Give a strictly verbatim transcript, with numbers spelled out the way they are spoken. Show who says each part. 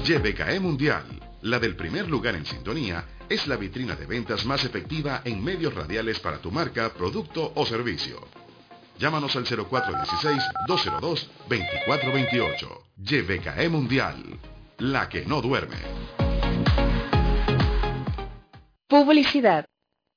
Speaker 1: Y B K E Mundial, la del primer lugar en sintonía, es la vitrina de ventas más efectiva en medios radiales para tu marca, producto o servicio. Llámanos al cero cuatro uno seis, dos cero dos, dos cuatro dos ocho. Y B K E Mundial, la que no duerme.
Speaker 2: Publicidad.